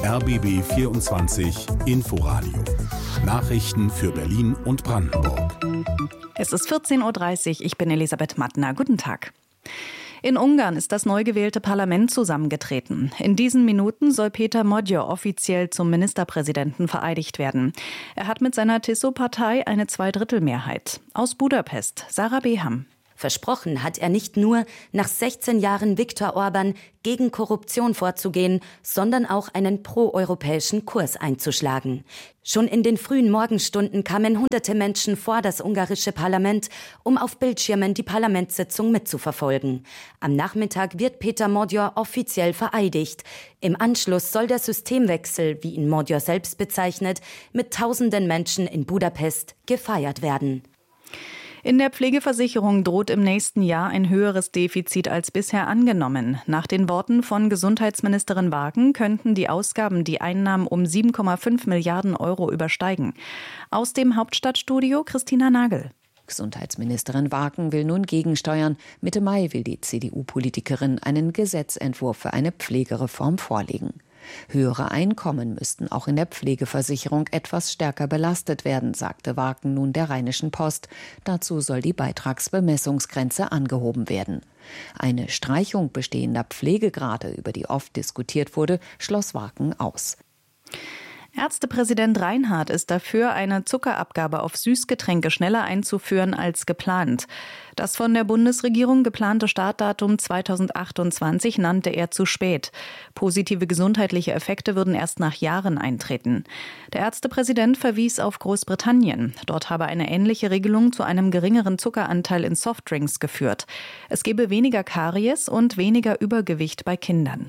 RBB 24 Inforadio. Nachrichten für Berlin und Brandenburg. Es ist 14.30 Uhr, ich bin Elisabeth Mattner. Guten Tag. In Ungarn ist das neu gewählte Parlament zusammengetreten. In diesen Minuten soll Péter Magyar offiziell zum Ministerpräsidenten vereidigt werden. Er hat mit seiner TISO-Partei eine Zweidrittelmehrheit. Aus Budapest, Sarah Beham. Versprochen hat er nicht nur, nach 16 Jahren Viktor Orbán gegen Korruption vorzugehen, sondern auch einen proeuropäischen Kurs einzuschlagen. Schon in den frühen Morgenstunden kamen hunderte Menschen vor das ungarische Parlament, um auf Bildschirmen die Parlamentssitzung mitzuverfolgen. Am Nachmittag wird Péter Magyar offiziell vereidigt. Im Anschluss soll der Systemwechsel, wie ihn Magyar selbst bezeichnet, mit tausenden Menschen in Budapest gefeiert werden. In der Pflegeversicherung droht im nächsten Jahr ein höheres Defizit als bisher angenommen. Nach den Worten von Gesundheitsministerin Wagen könnten die Ausgaben die Einnahmen um 7,5 Milliarden Euro übersteigen. Aus dem Hauptstadtstudio Christina Nagel. Gesundheitsministerin Wagen will nun gegensteuern. Mitte Mai will die CDU-Politikerin einen Gesetzentwurf für eine Pflegereform vorlegen. Höhere Einkommen müssten auch in der Pflegeversicherung etwas stärker belastet werden, sagte Wagen nun der Rheinischen Post. Dazu soll die Beitragsbemessungsgrenze angehoben werden. Eine Streichung bestehender Pflegegrade, über die oft diskutiert wurde, schloss Wagen aus. Ärztepräsident Reinhardt ist dafür, eine Zuckerabgabe auf Süßgetränke schneller einzuführen als geplant. Das von der Bundesregierung geplante Startdatum 2028 nannte er zu spät. Positive gesundheitliche Effekte würden erst nach Jahren eintreten. Der Ärztepräsident verwies auf Großbritannien. Dort habe eine ähnliche Regelung zu einem geringeren Zuckeranteil in Softdrinks geführt. Es gebe weniger Karies und weniger Übergewicht bei Kindern.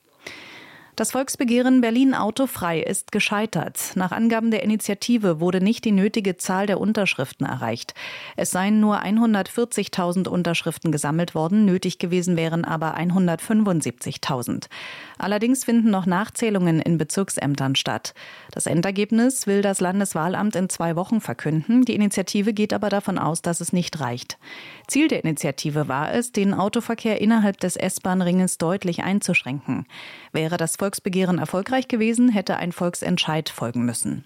Das Volksbegehren Berlin autofrei ist gescheitert. Nach Angaben der Initiative wurde nicht die nötige Zahl der Unterschriften erreicht. Es seien nur 140.000 Unterschriften gesammelt worden, nötig gewesen wären aber 175.000. Allerdings finden noch Nachzählungen in Bezirksämtern statt. Das Endergebnis will das Landeswahlamt in 2 Wochen verkünden. Die Initiative geht aber davon aus, dass es nicht reicht. Ziel der Initiative war es, den Autoverkehr innerhalb des S-Bahn-Ringes deutlich einzuschränken. Wäre das Volksbegehren erfolgreich gewesen, hätte ein Volksentscheid folgen müssen.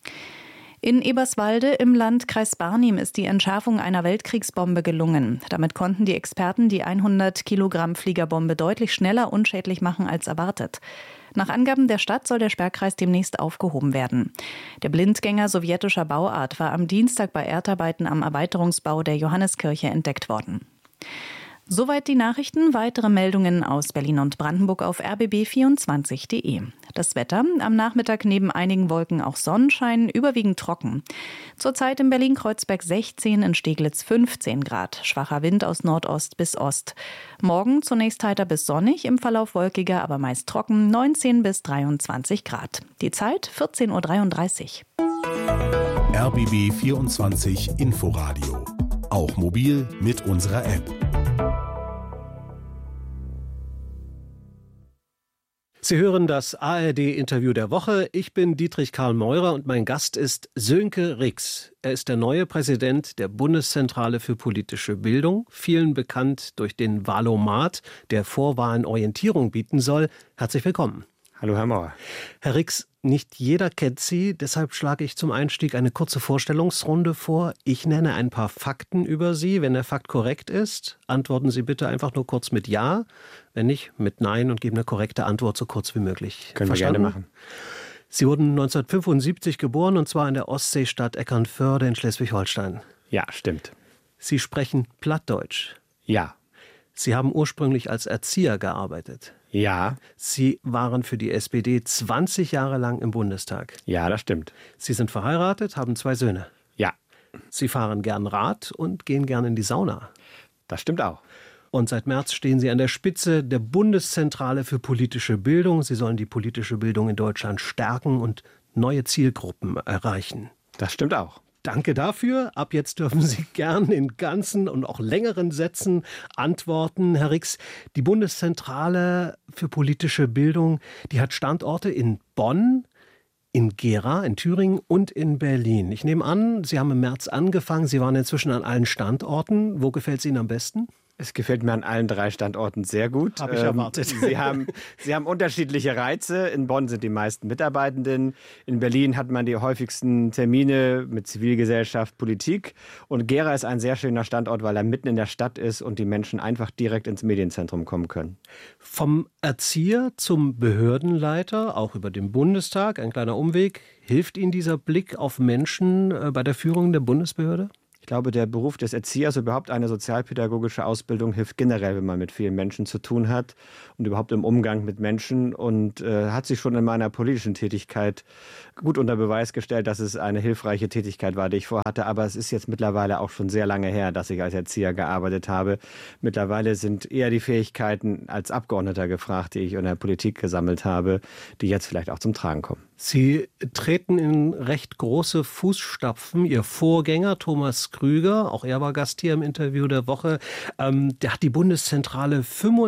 In Eberswalde im Landkreis Barnim ist die Entschärfung einer Weltkriegsbombe gelungen. Damit konnten die Experten die 100 Kilogramm Fliegerbombe deutlich schneller unschädlich machen als erwartet. Nach Angaben der Stadt soll der Sperrkreis demnächst aufgehoben werden. Der Blindgänger sowjetischer Bauart war am Dienstag bei Erdarbeiten am Erweiterungsbau der Johanneskirche entdeckt worden. Soweit die Nachrichten. Weitere Meldungen aus Berlin und Brandenburg auf rbb24.de. Das Wetter: am Nachmittag neben einigen Wolken auch Sonnenschein, überwiegend trocken. Zurzeit in Berlin-Kreuzberg 16, in Steglitz 15 Grad. Schwacher Wind aus Nordost bis Ost. Morgen zunächst heiter bis sonnig, im Verlauf wolkiger, aber meist trocken, 19 bis 23 Grad. Die Zeit 14.33 Uhr. RBB 24 Inforadio. Auch mobil mit unserer App. Sie hören das ARD-Interview der Woche. Ich bin Dietrich Karl Meurer und mein Gast ist Sönke Rix. Er ist der neue Präsident der Bundeszentrale für politische Bildung, vielen bekannt durch den Wahlomat, der Vorwahlen Orientierung bieten soll. Herzlich willkommen. Hallo, Herr Maurer. Herr Rix, nicht jeder kennt Sie, deshalb schlage ich zum Einstieg eine kurze Vorstellungsrunde vor. Ich nenne ein paar Fakten über Sie. Wenn der Fakt korrekt ist, antworten Sie bitte einfach nur kurz mit Ja, wenn nicht mit Nein und geben eine korrekte Antwort so kurz wie möglich. Können Verstanden? wir gerne machen. Sie wurden 1975 geboren und zwar in der Ostseestadt Eckernförde in Schleswig-Holstein. Ja, stimmt. Sie sprechen Plattdeutsch. Ja. Sie haben ursprünglich als Erzieher gearbeitet. Ja. Sie waren für die SPD 20 Jahre lang im Bundestag. Ja, das stimmt. Sie sind verheiratet, haben 2 Söhne. Ja. Sie fahren gern Rad und gehen gern in die Sauna. Das stimmt auch. Und seit März stehen Sie an der Spitze der Bundeszentrale für politische Bildung. Sie sollen die politische Bildung in Deutschland stärken und neue Zielgruppen erreichen. Das stimmt auch. Danke dafür. Ab jetzt dürfen Sie gern in ganzen und auch längeren Sätzen antworten. Herr Rix, die Bundeszentrale für politische Bildung, die hat Standorte in Bonn, in Gera, in Thüringen und in Berlin. Ich nehme an, Sie haben im März angefangen. Sie waren inzwischen an allen Standorten. Wo gefällt es Ihnen am besten? Es gefällt mir an allen 3 Standorten sehr gut. Habe ich erwartet. Sie haben unterschiedliche Reize. In Bonn sind die meisten Mitarbeitenden. In Berlin hat man die häufigsten Termine mit Zivilgesellschaft, Politik. Und Gera ist ein sehr schöner Standort, weil er mitten in der Stadt ist und die Menschen einfach direkt ins Medienzentrum kommen können. Vom Erzieher zum Behördenleiter, auch über den Bundestag, ein kleiner Umweg. Hilft Ihnen dieser Blick auf Menschen bei der Führung der Bundesbehörde? Ich glaube, der Beruf des Erziehers, überhaupt eine sozialpädagogische Ausbildung, hilft generell, wenn man mit vielen Menschen zu tun hat und überhaupt im Umgang mit Menschen. Und hat sich schon in meiner politischen Tätigkeit gut unter Beweis gestellt, dass es eine hilfreiche Tätigkeit war, die ich vorhatte. Aber es ist jetzt mittlerweile auch schon sehr lange her, dass ich als Erzieher gearbeitet habe. Mittlerweile sind eher die Fähigkeiten als Abgeordneter gefragt, die ich in der Politik gesammelt habe, die jetzt vielleicht auch zum Tragen kommen. Sie treten in recht große Fußstapfen. Ihr Vorgänger Thomas Krüger, auch er war Gast hier im Interview der Woche, der hat die Bundeszentrale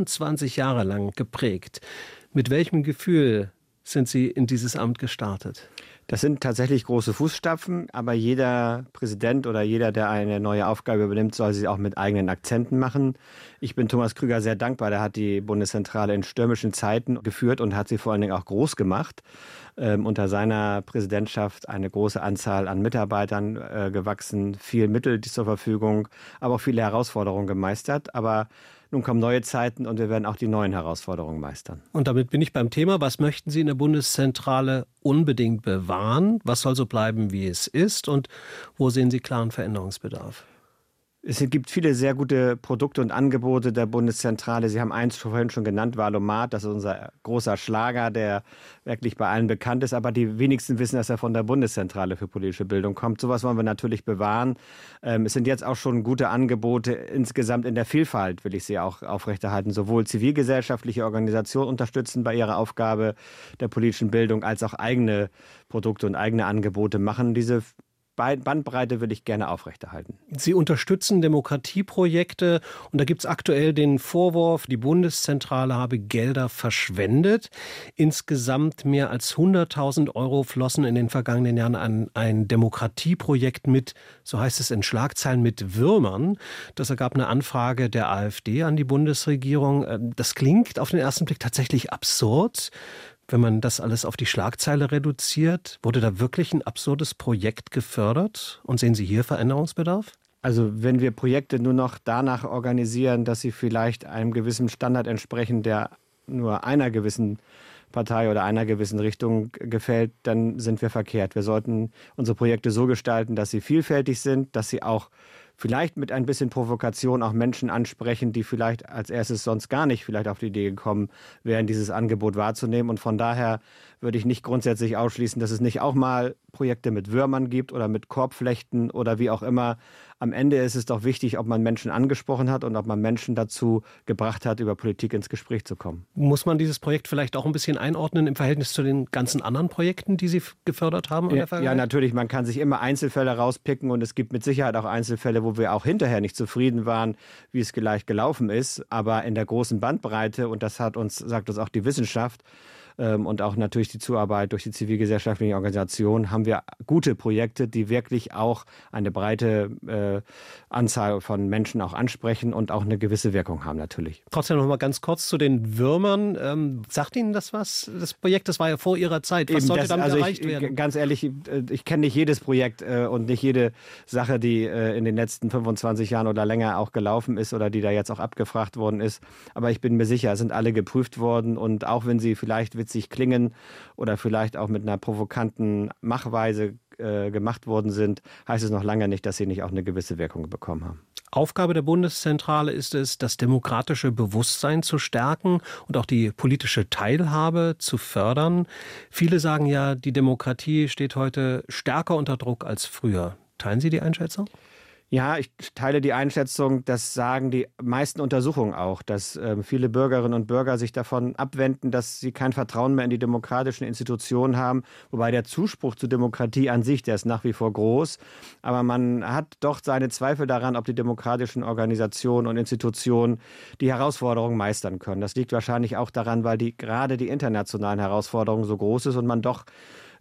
25 Jahre lang geprägt. Mit welchem Gefühl sind Sie in dieses Amt gestartet? Das sind tatsächlich große Fußstapfen, aber jeder Präsident oder jeder, der eine neue Aufgabe übernimmt, soll sie auch mit eigenen Akzenten machen. Ich bin Thomas Krüger sehr dankbar. Der hat die Bundeszentrale in stürmischen Zeiten geführt und hat sie vor allen Dingen auch groß gemacht. Unter seiner Präsidentschaft eine große Anzahl an Mitarbeitern gewachsen, viel Mittel zur Verfügung, aber auch viele Herausforderungen gemeistert. Aber nun kommen neue Zeiten und wir werden auch die neuen Herausforderungen meistern. Und damit bin ich beim Thema. Was möchten Sie in der Bundeszentrale unbedingt bewahren? Was soll so bleiben, wie es ist? Und wo sehen Sie klaren Veränderungsbedarf? Es gibt viele sehr gute Produkte und Angebote der Bundeszentrale. Sie haben eins vorhin schon genannt, Valomat. Das ist unser großer Schlager, der wirklich bei allen bekannt ist. Aber die wenigsten wissen, dass er von der Bundeszentrale für politische Bildung kommt. Sowas wollen wir natürlich bewahren. Es sind jetzt auch schon gute Angebote insgesamt in der Vielfalt, will ich sie auch aufrechterhalten. Sowohl zivilgesellschaftliche Organisationen unterstützen bei ihrer Aufgabe der politischen Bildung, als auch eigene Produkte und eigene Angebote machen. Diese Bandbreite will ich gerne aufrechterhalten. Sie unterstützen Demokratieprojekte und da gibt es aktuell den Vorwurf, die Bundeszentrale habe Gelder verschwendet. Insgesamt mehr als 100.000 Euro flossen in den vergangenen Jahren an ein Demokratieprojekt mit, so heißt es in Schlagzeilen, mit Würmern. Das ergab eine Anfrage der AfD an die Bundesregierung. Das klingt auf den ersten Blick tatsächlich absurd. Wenn man das alles auf die Schlagzeile reduziert, wurde da wirklich ein absurdes Projekt gefördert? Und sehen Sie hier Veränderungsbedarf? Also wenn wir Projekte nur noch danach organisieren, dass sie vielleicht einem gewissen Standard entsprechen, der nur einer gewissen Partei oder einer gewissen Richtung gefällt, dann sind wir verkehrt. Wir sollten unsere Projekte so gestalten, dass sie vielfältig sind, dass sie auch vielleicht mit ein bisschen Provokation auch Menschen ansprechen, die vielleicht als erstes sonst gar nicht vielleicht auf die Idee gekommen wären, dieses Angebot wahrzunehmen. Und von daher würde ich nicht grundsätzlich ausschließen, dass es nicht auch mal Projekte mit Würmern gibt oder mit Korbflechten oder wie auch immer. Am Ende ist es doch wichtig, ob man Menschen angesprochen hat und ob man Menschen dazu gebracht hat, über Politik ins Gespräch zu kommen. Muss man dieses Projekt vielleicht auch ein bisschen einordnen im Verhältnis zu den ganzen anderen Projekten, die Sie gefördert haben in der Vergangenheit? Ja, natürlich. Man kann sich immer Einzelfälle rauspicken und es gibt mit Sicherheit auch Einzelfälle, wo wir auch hinterher nicht zufrieden waren, wie es gleich gelaufen ist. Aber in der großen Bandbreite, und das sagt uns auch die Wissenschaft, und auch natürlich die Zuarbeit durch die zivilgesellschaftliche Organisation, haben wir gute Projekte, die wirklich auch eine breite Anzahl von Menschen auch ansprechen und auch eine gewisse Wirkung haben natürlich. Trotzdem noch mal ganz kurz zu den Würmern. Sagt Ihnen das was? Das Projekt, das war ja vor Ihrer Zeit. Was sollte damit erreicht werden? Ganz ehrlich, ich kenne nicht jedes Projekt und nicht jede Sache, die in den letzten 25 Jahren oder länger auch gelaufen ist oder die da jetzt auch abgefragt worden ist. Aber ich bin mir sicher, es sind alle geprüft worden und auch wenn sie vielleicht witzig klingen oder vielleicht auch mit einer provokanten Machweise gemacht worden sind, heißt es noch lange nicht, dass sie nicht auch eine gewisse Wirkung bekommen haben. Aufgabe der Bundeszentrale ist es, das demokratische Bewusstsein zu stärken und auch die politische Teilhabe zu fördern. Viele sagen ja, die Demokratie steht heute stärker unter Druck als früher. Teilen Sie die Einschätzung? Ja, ich teile die Einschätzung, das sagen die meisten Untersuchungen auch, dass viele Bürgerinnen und Bürger sich davon abwenden, dass sie kein Vertrauen mehr in die demokratischen Institutionen haben. Wobei der Zuspruch zur Demokratie an sich, der ist nach wie vor groß. Aber man hat doch seine Zweifel daran, ob die demokratischen Organisationen und Institutionen die Herausforderungen meistern können. Das liegt wahrscheinlich auch daran, weil gerade die internationalen Herausforderungen so groß ist und man doch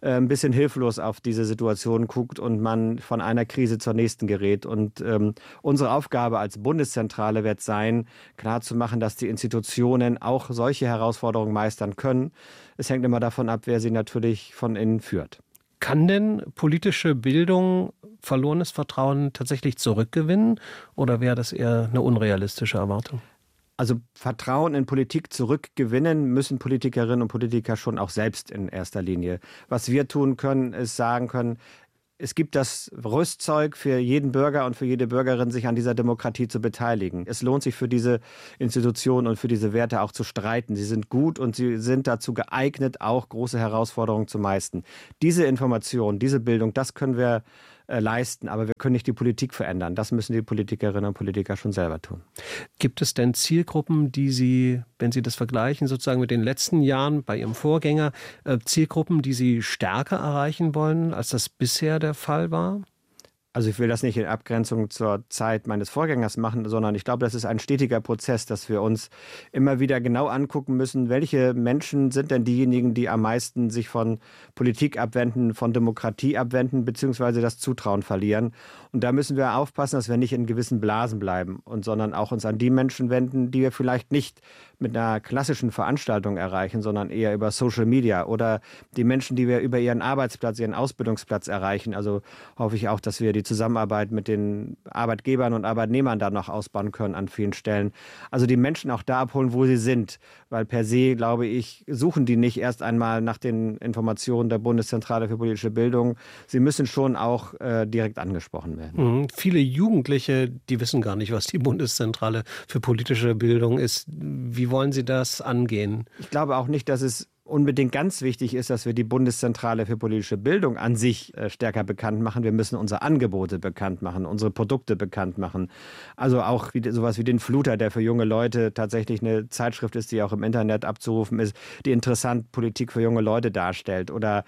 ein bisschen hilflos auf diese Situation guckt und man von einer Krise zur nächsten gerät. Und unsere Aufgabe als Bundeszentrale wird sein, klarzumachen, dass die Institutionen auch solche Herausforderungen meistern können. Es hängt immer davon ab, wer sie natürlich von innen führt. Kann denn politische Bildung verlorenes Vertrauen tatsächlich zurückgewinnen oder wäre das eher eine unrealistische Erwartung? Also Vertrauen in Politik zurückgewinnen müssen Politikerinnen und Politiker schon auch selbst in erster Linie. Was wir tun können, ist sagen können, es gibt das Rüstzeug für jeden Bürger und für jede Bürgerin, sich an dieser Demokratie zu beteiligen. Es lohnt sich für diese Institutionen und für diese Werte auch zu streiten. Sie sind gut und sie sind dazu geeignet, auch große Herausforderungen zu meistern. Diese Information, diese Bildung, das können wir leisten, aber wir können nicht die Politik verändern. Das müssen die Politikerinnen und Politiker schon selber tun. Gibt es denn Zielgruppen, die Sie, wenn Sie das vergleichen, sozusagen mit den letzten Jahren bei Ihrem Vorgänger, Zielgruppen, die Sie stärker erreichen wollen, als das bisher der Fall war? Also ich will das nicht in Abgrenzung zur Zeit meines Vorgängers machen, sondern ich glaube, das ist ein stetiger Prozess, dass wir uns immer wieder genau angucken müssen, welche Menschen sind denn diejenigen, die am meisten sich von Politik abwenden, von Demokratie abwenden, beziehungsweise das Zutrauen verlieren. Und da müssen wir aufpassen, dass wir nicht in gewissen Blasen bleiben, sondern auch uns an die Menschen wenden, die wir vielleicht nicht mit einer klassischen Veranstaltung erreichen, sondern eher über Social Media oder die Menschen, die wir über ihren Arbeitsplatz, ihren Ausbildungsplatz erreichen. Also hoffe ich auch, dass wir die Zusammenarbeit mit den Arbeitgebern und Arbeitnehmern da noch ausbauen können an vielen Stellen. Also die Menschen auch da abholen, wo sie sind, weil per se, glaube ich, suchen die nicht erst einmal nach den Informationen der Bundeszentrale für politische Bildung. Sie müssen schon auch direkt angesprochen werden. Viele Jugendliche, die wissen gar nicht, was die Bundeszentrale für politische Bildung ist. Wie wollen Sie das angehen? Ich glaube auch nicht, dass es unbedingt ganz wichtig ist, dass wir die Bundeszentrale für politische Bildung an sich stärker bekannt machen. Wir müssen unsere Angebote bekannt machen, unsere Produkte bekannt machen. Also auch sowas wie den Fluter, der für junge Leute tatsächlich eine Zeitschrift ist, die auch im Internet abzurufen ist, die interessant Politik für junge Leute darstellt. Oder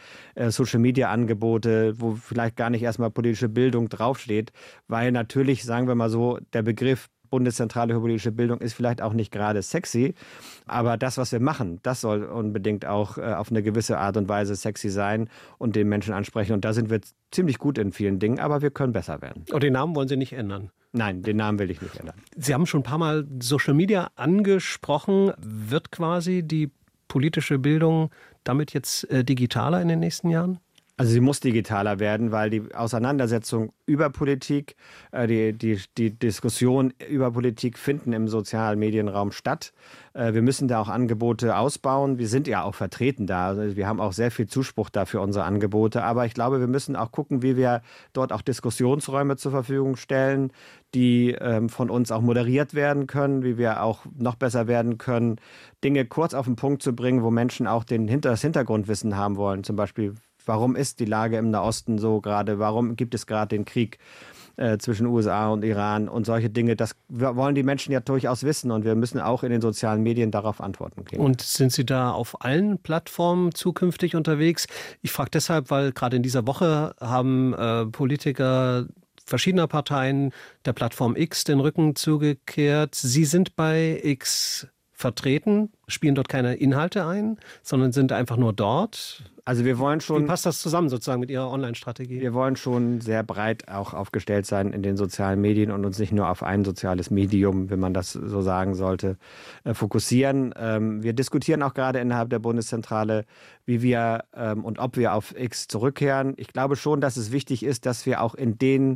Social-Media-Angebote, wo vielleicht gar nicht erstmal politische Bildung draufsteht, weil natürlich, sagen wir mal so, der Begriff Bundeszentrale für politische Bildung ist vielleicht auch nicht gerade sexy, aber das, was wir machen, das soll unbedingt auch auf eine gewisse Art und Weise sexy sein und den Menschen ansprechen. Und da sind wir ziemlich gut in vielen Dingen, aber wir können besser werden. Und den Namen wollen Sie nicht ändern? Nein, den Namen will ich nicht ändern. Sie haben schon ein paar Mal Social Media angesprochen. Wird quasi die politische Bildung damit jetzt digitaler in den nächsten Jahren? Also sie muss digitaler werden, weil die Auseinandersetzung über Politik, die Diskussion über Politik finden im sozialen Medienraum statt. Wir müssen da auch Angebote ausbauen. Wir sind ja auch vertreten da. Also wir haben auch sehr viel Zuspruch da für unsere Angebote. Aber ich glaube, wir müssen auch gucken, wie wir dort auch Diskussionsräume zur Verfügung stellen, die von uns auch moderiert werden können, wie wir auch noch besser werden können, Dinge kurz auf den Punkt zu bringen, wo Menschen auch das Hintergrundwissen haben wollen. Zum Beispiel, warum ist die Lage im Nahosten so gerade? Warum gibt es gerade den Krieg zwischen USA und Iran und solche Dinge? Das wollen die Menschen ja durchaus wissen und wir müssen auch in den sozialen Medien darauf Antworten geben. Und sind Sie da auf allen Plattformen zukünftig unterwegs? Ich frage deshalb, weil gerade in dieser Woche haben Politiker verschiedener Parteien der Plattform X den Rücken zugekehrt. Sie sind bei X vertreten, spielen dort keine Inhalte ein, sondern sind einfach nur dort. Also wir wollen schon. Wie passt das zusammen sozusagen mit Ihrer Online-Strategie? Wir wollen schon sehr breit auch aufgestellt sein in den sozialen Medien und uns nicht nur auf ein soziales Medium, wenn man das so sagen sollte, fokussieren. Wir diskutieren auch gerade innerhalb der Bundeszentrale, wie wir und ob wir auf X zurückkehren. Ich glaube schon, dass es wichtig ist, dass wir auch in den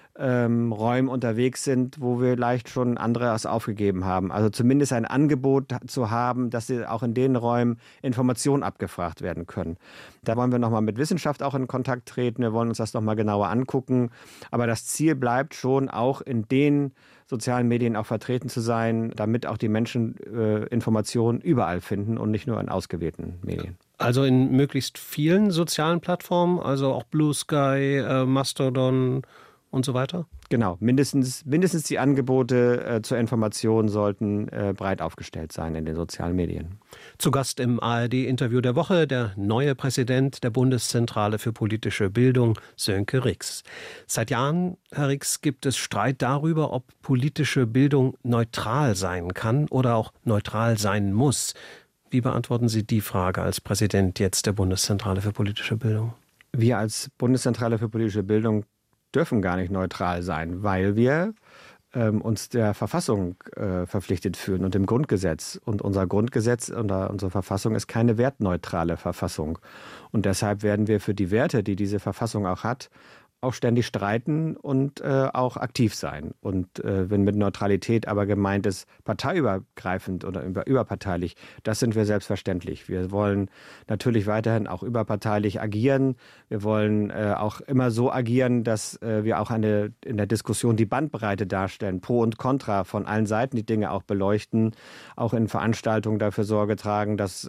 Räumen unterwegs sind, wo wir vielleicht schon anderes aufgegeben haben. Also zumindest ein Angebot zu haben, dass sie auch in den Räumen Informationen abgefragt werden können. Da wollen wir nochmal mit Wissenschaft auch in Kontakt treten. Wir wollen uns das nochmal genauer angucken. Aber das Ziel bleibt schon, auch in den sozialen Medien auch vertreten zu sein, damit auch die Menschen Informationen überall finden und nicht nur in ausgewählten Medien. Also in möglichst vielen sozialen Plattformen, also auch Blue Sky, Mastodon und so weiter? Genau, mindestens die Angebote zur Information sollten breit aufgestellt sein in den sozialen Medien. Zu Gast im ARD-Interview der Woche der neue Präsident der Bundeszentrale für politische Bildung, Sönke Rix. Seit Jahren, Herr Rix, gibt es Streit darüber, ob politische Bildung neutral sein kann oder auch neutral sein muss. Wie beantworten Sie die Frage als Präsident jetzt der Bundeszentrale für politische Bildung? Wir als Bundeszentrale für politische Bildung dürfen gar nicht neutral sein, weil wir uns der Verfassung verpflichtet fühlen und dem Grundgesetz. Und unser Grundgesetz und unsere Verfassung ist keine wertneutrale Verfassung. Und deshalb werden wir für die Werte, die diese Verfassung auch hat, auch ständig streiten und auch aktiv sein. Und wenn mit Neutralität aber gemeint ist, parteiübergreifend oder überparteilich, das sind wir selbstverständlich. Wir wollen natürlich weiterhin auch überparteilich agieren. Wir wollen auch immer so agieren, dass wir auch in der Diskussion die Bandbreite darstellen, Pro und Contra von allen Seiten die Dinge auch beleuchten, auch in Veranstaltungen dafür Sorge tragen, dass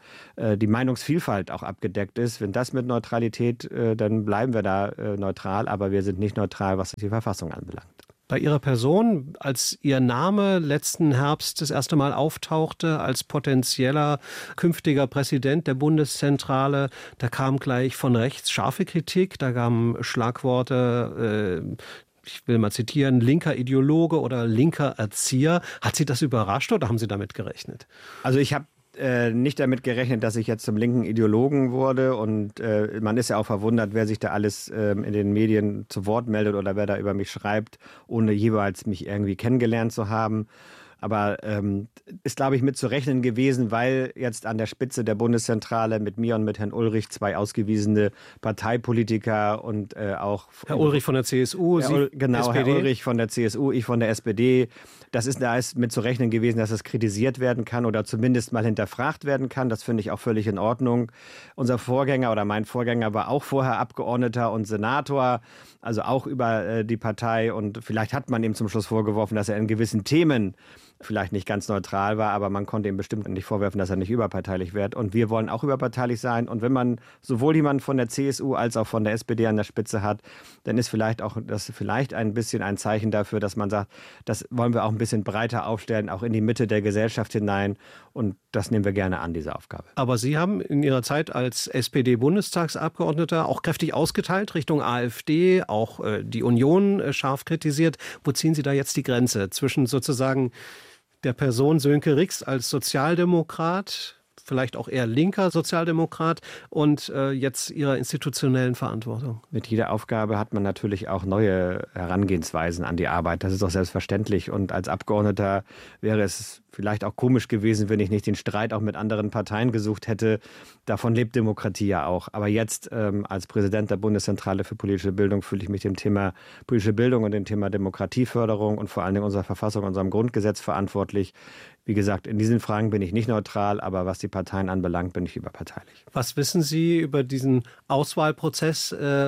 die Meinungsvielfalt auch abgedeckt ist. Wenn das mit Neutralität, dann bleiben wir da neutral. Aber wir sind nicht neutral, was die Verfassung anbelangt. Bei Ihrer Person, als Ihr Name letzten Herbst das erste Mal auftauchte als potenzieller künftiger Präsident der Bundeszentrale, da kam gleich von rechts scharfe Kritik, da kamen Schlagworte, ich will mal zitieren, linker Ideologe oder linker Erzieher. Hat Sie das überrascht oder haben Sie damit gerechnet? Also ich habe nicht damit gerechnet, dass ich jetzt zum linken Ideologen wurde und man ist ja auch verwundert, wer sich da alles in den Medien zu Wort meldet oder wer da über mich schreibt, ohne jeweils mich irgendwie kennengelernt zu haben. Aber ist, glaube ich, mit zu rechnen gewesen, weil jetzt an der Spitze der Bundeszentrale mit mir und mit Herrn Ulrich zwei ausgewiesene Parteipolitiker und auch... Herr Ulrich von der CSU, Sie genau, SPD. Herr Ulrich von der CSU, ich von der SPD. Da ist mit zu rechnen gewesen, dass es kritisiert werden kann oder zumindest mal hinterfragt werden kann. Das finde ich auch völlig in Ordnung. Unser Vorgänger oder mein Vorgänger war auch vorher Abgeordneter und Senator, also auch über die Partei. Und vielleicht hat man ihm zum Schluss vorgeworfen, dass er in gewissen Themen vielleicht nicht ganz neutral war, aber man konnte ihm bestimmt nicht vorwerfen, dass er nicht überparteilich wird. Und wir wollen auch überparteilich sein. Und wenn man sowohl jemanden von der CSU als auch von der SPD an der Spitze hat, dann ist vielleicht auch das ein bisschen ein Zeichen dafür, dass man sagt, das wollen wir auch ein bisschen breiter aufstellen, auch in die Mitte der Gesellschaft hinein. Und das nehmen wir gerne an, diese Aufgabe. Aber Sie haben in Ihrer Zeit als SPD-Bundestagsabgeordneter auch kräftig ausgeteilt Richtung AfD, auch die Union scharf kritisiert. Wo ziehen Sie da jetzt die Grenze zwischen sozusagen der Person Sönke Rix als Sozialdemokrat, vielleicht auch eher linker Sozialdemokrat und jetzt Ihrer institutionellen Verantwortung? Mit jeder Aufgabe hat man natürlich auch neue Herangehensweisen an die Arbeit. Das ist doch selbstverständlich. Und als Abgeordneter wäre es vielleicht auch komisch gewesen, wenn ich nicht den Streit auch mit anderen Parteien gesucht hätte. Davon lebt Demokratie ja auch. Aber jetzt als Präsident der Bundeszentrale für politische Bildung fühle ich mich dem Thema politische Bildung und dem Thema Demokratieförderung und vor allen Dingen unserer Verfassung, unserem Grundgesetz verantwortlich. Wie gesagt, in diesen Fragen bin ich nicht neutral, aber was die Parteien anbelangt, bin ich überparteilich. Was wissen Sie über diesen Auswahlprozess?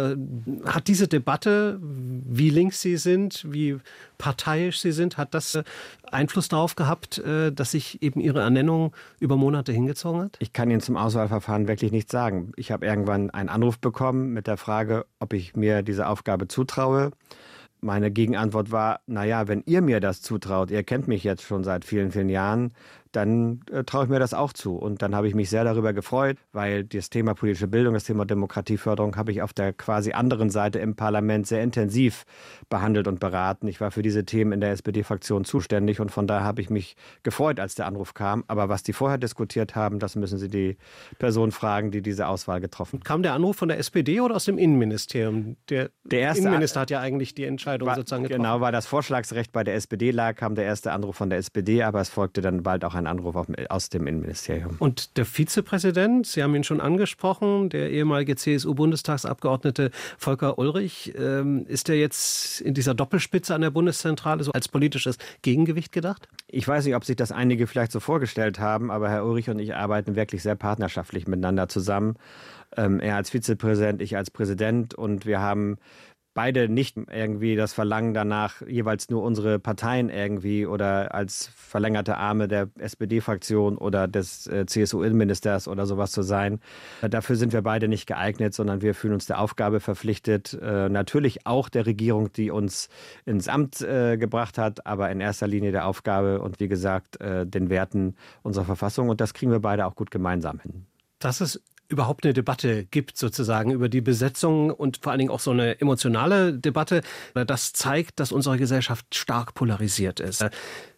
Hat diese Debatte, wie links Sie sind, wie parteiisch Sie sind, hat das Einfluss darauf gehabt, dass sich eben Ihre Ernennung über Monate hingezogen hat? Ich kann Ihnen zum Auswahlverfahren wirklich nichts sagen. Ich habe irgendwann einen Anruf bekommen mit der Frage, ob ich mir diese Aufgabe zutraue. Meine Gegenantwort war, naja, wenn ihr mir das zutraut, ihr kennt mich jetzt schon seit vielen, vielen Jahren, dann traue ich mir das auch zu. Und dann habe ich mich sehr darüber gefreut, weil das Thema politische Bildung, das Thema Demokratieförderung habe ich auf der quasi anderen Seite im Parlament sehr intensiv behandelt und beraten. Ich war für diese Themen in der SPD-Fraktion zuständig und von daher habe ich mich gefreut, als der Anruf kam. Aber was die vorher diskutiert haben, das müssen Sie die Person fragen, die diese Auswahl getroffen hat. Kam der Anruf von der SPD oder aus dem Innenministerium? Der erste Innenminister hat ja eigentlich die Entscheidung sozusagen getroffen. Genau, weil das Vorschlagsrecht bei der SPD lag, kam der erste Anruf von der SPD, aber es folgte dann bald auch ein Anruf aus dem Innenministerium. Und der Vizepräsident, Sie haben ihn schon angesprochen, der ehemalige CSU-Bundestagsabgeordnete Volker Ulrich, ist er jetzt in dieser Doppelspitze an der Bundeszentrale so als politisches Gegengewicht gedacht? Ich weiß nicht, ob sich das einige vielleicht so vorgestellt haben, aber Herr Ulrich und ich arbeiten wirklich sehr partnerschaftlich miteinander zusammen. Er als Vizepräsident, ich als Präsident und wir haben beide nicht irgendwie das Verlangen danach, jeweils nur unsere Parteien irgendwie oder als verlängerte Arme der SPD-Fraktion oder des CSU-Innenministers oder sowas zu sein. Dafür sind wir beide nicht geeignet, sondern wir fühlen uns der Aufgabe verpflichtet, natürlich auch der Regierung, die uns ins Amt gebracht hat, aber in erster Linie der Aufgabe und wie gesagt den Werten unserer Verfassung und das kriegen wir beide auch gut gemeinsam hin. Das ist überhaupt eine Debatte gibt sozusagen über die Besetzung und vor allen Dingen auch so eine emotionale Debatte, das zeigt, dass unsere Gesellschaft stark polarisiert ist.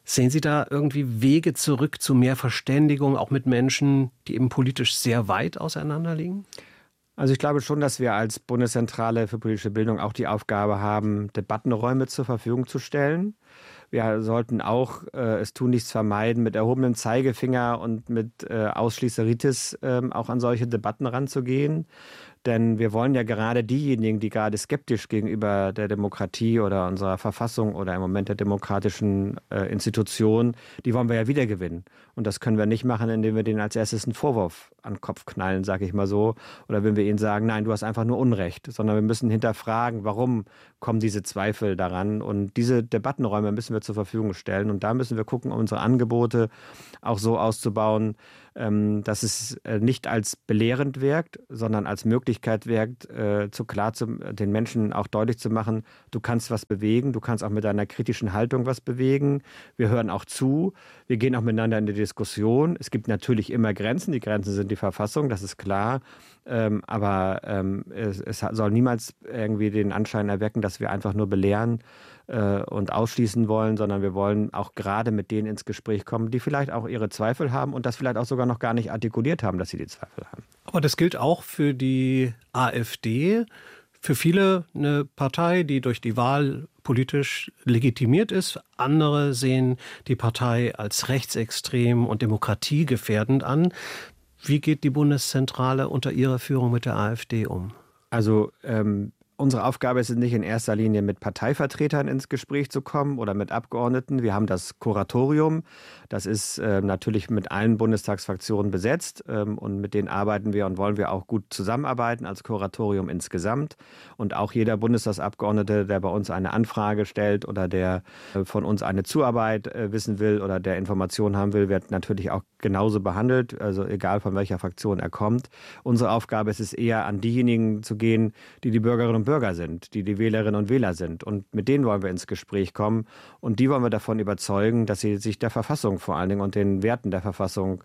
Sehen Sie da irgendwie Wege zurück zu mehr Verständigung, auch mit Menschen, die eben politisch sehr weit auseinander liegen? Also ich glaube schon, dass wir als Bundeszentrale für politische Bildung auch die Aufgabe haben, Debattenräume zur Verfügung zu stellen. Wir sollten auch es tun, nichts vermeiden, mit erhobenem Zeigefinger und mit Ausschließeritis auch an solche Debatten ranzugehen. Denn wir wollen ja gerade diejenigen, die gerade skeptisch gegenüber der Demokratie oder unserer Verfassung oder im Moment der demokratischen Institution, die wollen wir ja wiedergewinnen. Und das können wir nicht machen, indem wir denen als erstes einen Vorwurf an den Kopf knallen, sage ich mal so. Oder wenn wir ihnen sagen, nein, du hast einfach nur Unrecht. Sondern wir müssen hinterfragen, warum kommen diese Zweifel daran. Und diese Debattenräume müssen wir zur Verfügung stellen. Und da müssen wir gucken, unsere Angebote auch so auszubauen, dass es nicht als belehrend wirkt, sondern als Möglichkeit wirkt, den Menschen auch deutlich zu machen, du kannst was bewegen, du kannst auch mit deiner kritischen Haltung was bewegen. Wir hören auch zu, wir gehen auch miteinander in die Diskussion. Es gibt natürlich immer Grenzen, die Grenzen sind die Verfassung, das ist klar. Aber es soll niemals irgendwie den Anschein erwecken, dass wir einfach nur belehren und ausschließen wollen, sondern wir wollen auch gerade mit denen ins Gespräch kommen, die vielleicht auch ihre Zweifel haben und das vielleicht auch sogar noch gar nicht artikuliert haben, dass sie die Zweifel haben. Aber das gilt auch für die AfD. Für viele eine Partei, die durch die Wahl politisch legitimiert ist. Andere sehen die Partei als rechtsextrem und demokratiegefährdend an. Wie geht die Bundeszentrale unter Ihrer Führung mit der AfD um? Also unsere Aufgabe ist es nicht in erster Linie mit Parteivertretern ins Gespräch zu kommen oder mit Abgeordneten. Wir haben das Kuratorium. Das ist natürlich mit allen Bundestagsfraktionen besetzt und mit denen arbeiten wir und wollen wir auch gut zusammenarbeiten als Kuratorium insgesamt. Und auch jeder Bundestagsabgeordnete, der bei uns eine Anfrage stellt oder der von uns eine Zuarbeit wissen will oder der Informationen haben will, wird natürlich auch genauso behandelt, also egal von welcher Fraktion er kommt. Unsere Aufgabe ist es eher, an diejenigen zu gehen, die Bürgerinnen und Bürger sind, die Wählerinnen und Wähler sind. Und mit denen wollen wir ins Gespräch kommen. Und die wollen wir davon überzeugen, dass sie sich der Verfassung vor allen Dingen und den Werten der Verfassung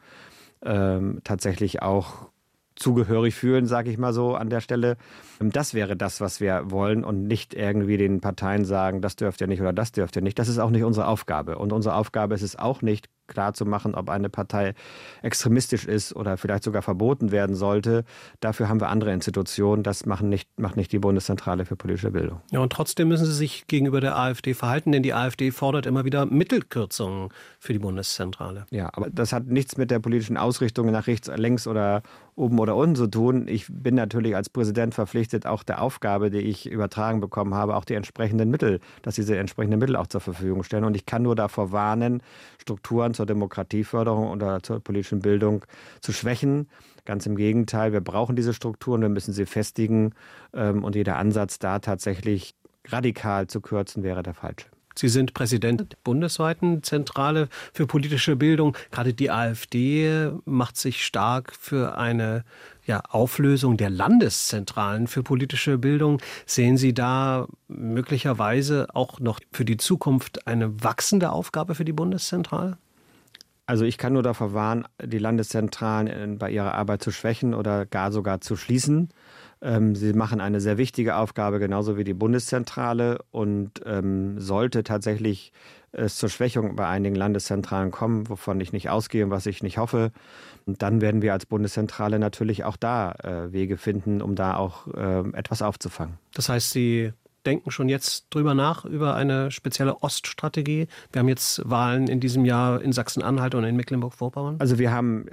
tatsächlich auch zugehörig fühlen, sage ich mal so an der Stelle. Das wäre das, was wir wollen und nicht irgendwie den Parteien sagen, das dürft ihr nicht oder das dürft ihr nicht. Das ist auch nicht unsere Aufgabe. Und unsere Aufgabe ist es auch nicht, klar zu machen, ob eine Partei extremistisch ist oder vielleicht sogar verboten werden sollte. Dafür haben wir andere Institutionen. Das macht nicht die Bundeszentrale für politische Bildung. Ja, und trotzdem müssen Sie sich gegenüber der AfD verhalten, denn die AfD fordert immer wieder Mittelkürzungen für die Bundeszentrale. Ja, aber das hat nichts mit der politischen Ausrichtung nach rechts, längs oder oben oder unten zu tun. Ich bin natürlich als Präsident verpflichtet, auch der Aufgabe, die ich übertragen bekommen habe, auch die entsprechenden Mittel, dass diese entsprechenden Mittel auch zur Verfügung stellen. Und ich kann nur davor warnen, Strukturen zur Demokratieförderung oder zur politischen Bildung zu schwächen. Ganz im Gegenteil, wir brauchen diese Strukturen, wir müssen sie festigen. Und jeder Ansatz, da tatsächlich radikal zu kürzen, wäre der falsche. Sie sind Präsident der bundesweiten Zentrale für politische Bildung. Gerade die AfD macht sich stark für eine Auflösung der Landeszentralen für politische Bildung. Sehen Sie da möglicherweise auch noch für die Zukunft eine wachsende Aufgabe für die Bundeszentrale? Also ich kann nur davor warnen, die Landeszentralen bei ihrer Arbeit zu schwächen oder gar sogar zu schließen. Sie machen eine sehr wichtige Aufgabe, genauso wie die Bundeszentrale. Und sollte tatsächlich es zur Schwächung bei einigen Landeszentralen kommen, wovon ich nicht ausgehe und was ich nicht hoffe, dann werden wir als Bundeszentrale natürlich auch da Wege finden, um da auch etwas aufzufangen. Das heißt, Sie denken schon jetzt drüber nach, über eine spezielle Oststrategie? Wir haben jetzt Wahlen in diesem Jahr in Sachsen-Anhalt und in Mecklenburg-Vorpommern. Also wir haben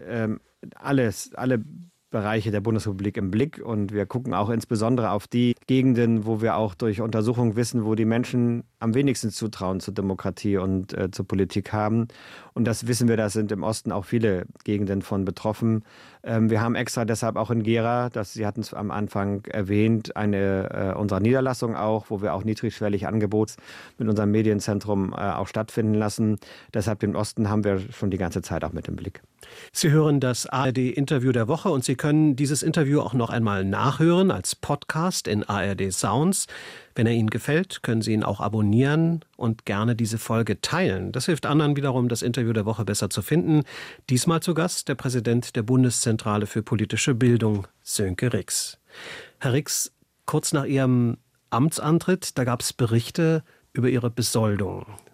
alle Bereiche der Bundesrepublik im Blick und wir gucken auch insbesondere auf die Gegenden, wo wir auch durch Untersuchungen wissen, wo die Menschen am wenigsten Zutrauen zur Demokratie und zur Politik haben. Und das wissen wir, da sind im Osten auch viele Gegenden von betroffen. Wir haben extra deshalb auch in Gera, Sie hatten es am Anfang erwähnt, eine unserer Niederlassungen auch, wo wir auch niedrigschwellig Angebot mit unserem Medienzentrum auch stattfinden lassen. Deshalb den Osten haben wir schon die ganze Zeit auch mit im Blick. Sie hören das ARD-Interview der Woche und Sie können dieses Interview auch noch einmal nachhören als Podcast in ARD Sounds. Wenn er Ihnen gefällt, können Sie ihn auch abonnieren und gerne diese Folge teilen. Das hilft anderen wiederum, das Interview der Woche besser zu finden. Diesmal zu Gast der Präsident der Bundeszentrale für politische Bildung, Sönke Rix. Herr Rix, kurz nach Ihrem Amtsantritt, da gab es Berichte über Ihre Besoldung.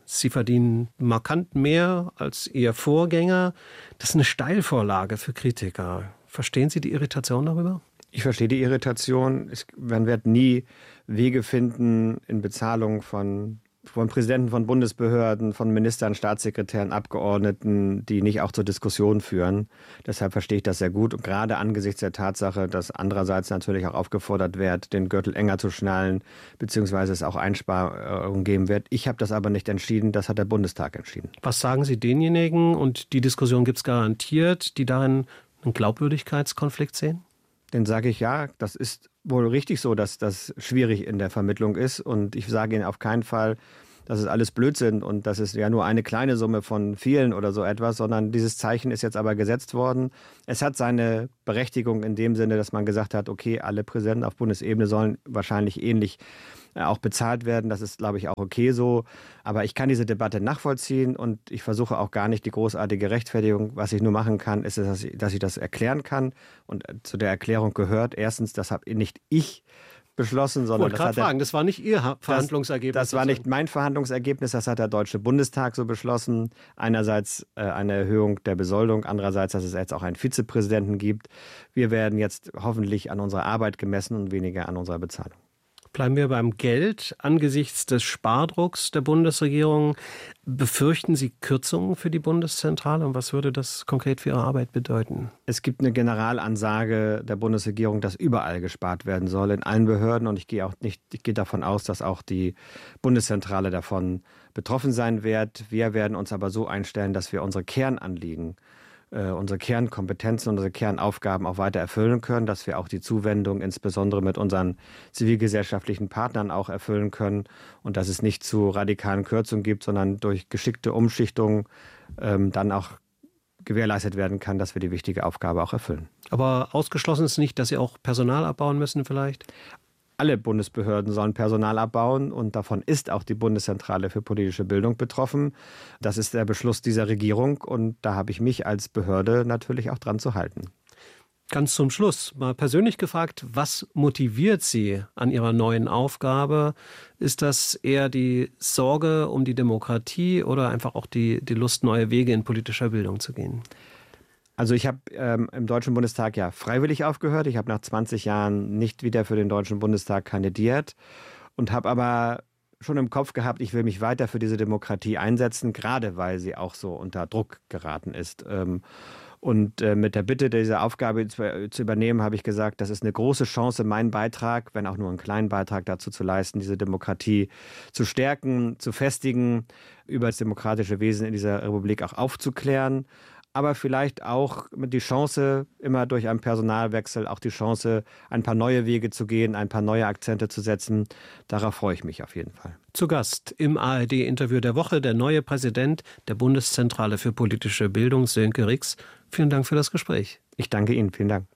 Sie verdienen markant mehr als Ihr Vorgänger. Das ist eine Steilvorlage für Kritiker. Verstehen Sie die Irritation darüber? Ich verstehe die Irritation. Man wird nie Wege finden in Bezahlung von Präsidenten von Bundesbehörden, von Ministern, Staatssekretären, Abgeordneten, die nicht auch zur Diskussion führen. Deshalb verstehe ich das sehr gut. Und gerade angesichts der Tatsache, dass andererseits natürlich auch aufgefordert wird, den Gürtel enger zu schnallen, beziehungsweise es auch Einsparungen geben wird. Ich habe das aber nicht entschieden, das hat der Bundestag entschieden. Was sagen Sie denjenigen, und die Diskussion gibt es garantiert, die darin einen Glaubwürdigkeitskonflikt sehen? Dann sage ich, ja, das ist wohl richtig so, dass das schwierig in der Vermittlung ist. Und ich sage Ihnen auf keinen Fall, dass es alles Blödsinn und das ist ja nur eine kleine Summe von vielen oder so etwas, sondern dieses Zeichen ist jetzt aber gesetzt worden. Es hat seine Berechtigung in dem Sinne, dass man gesagt hat, okay, alle Präsidenten auf Bundesebene sollen wahrscheinlich ähnlich auch bezahlt werden. Das ist, glaube ich, auch okay so. Aber ich kann diese Debatte nachvollziehen und ich versuche auch gar nicht die großartige Rechtfertigung. Was ich nur machen kann, ist, dass ich das erklären kann. Und zu der Erklärung gehört erstens, das habe nicht ich beschlossen, sondern das war nicht Ihr Verhandlungsergebnis. Das war nicht mein Verhandlungsergebnis, das hat der Deutsche Bundestag so beschlossen. Einerseits eine Erhöhung der Besoldung, andererseits, dass es jetzt auch einen Vizepräsidenten gibt. Wir werden jetzt hoffentlich an unserer Arbeit gemessen und weniger an unserer Bezahlung. Bleiben wir beim Geld. Angesichts des Spardrucks der Bundesregierung, befürchten Sie Kürzungen für die Bundeszentrale? Und was würde das konkret für Ihre Arbeit bedeuten? Es gibt eine Generalansage der Bundesregierung, dass überall gespart werden soll, in allen Behörden. Und ich gehe davon aus, dass auch die Bundeszentrale davon betroffen sein wird. Wir werden uns aber so einstellen, dass wir unsere Kernanliegen, unsere Kernkompetenzen, unsere Kernaufgaben auch weiter erfüllen können, dass wir auch die Zuwendung insbesondere mit unseren zivilgesellschaftlichen Partnern auch erfüllen können und dass es nicht zu radikalen Kürzungen gibt, sondern durch geschickte Umschichtungen dann auch gewährleistet werden kann, dass wir die wichtige Aufgabe auch erfüllen. Aber ausgeschlossen ist nicht, dass Sie auch Personal abbauen müssen vielleicht? Alle Bundesbehörden sollen Personal abbauen und davon ist auch die Bundeszentrale für politische Bildung betroffen. Das ist der Beschluss dieser Regierung und da habe ich mich als Behörde natürlich auch dran zu halten. Ganz zum Schluss, mal persönlich gefragt, was motiviert Sie an Ihrer neuen Aufgabe? Ist das eher die Sorge um die Demokratie oder einfach auch die Lust, neue Wege in politischer Bildung zu gehen? Also ich habe im Deutschen Bundestag ja freiwillig aufgehört. Ich habe nach 20 Jahren nicht wieder für den Deutschen Bundestag kandidiert und habe aber schon im Kopf gehabt, ich will mich weiter für diese Demokratie einsetzen, gerade weil sie auch so unter Druck geraten ist. Und mit der Bitte, diese Aufgabe zu übernehmen, habe ich gesagt, das ist eine große Chance, meinen Beitrag, wenn auch nur einen kleinen Beitrag dazu zu leisten, diese Demokratie zu stärken, zu festigen, über das demokratische Wesen in dieser Republik auch aufzuklären. Aber vielleicht auch die Chance, immer durch einen Personalwechsel, auch die Chance, ein paar neue Wege zu gehen, ein paar neue Akzente zu setzen. Darauf freue ich mich auf jeden Fall. Zu Gast im ARD-Interview der Woche der neue Präsident der Bundeszentrale für politische Bildung, Sönke Rix. Vielen Dank für das Gespräch. Ich danke Ihnen. Vielen Dank.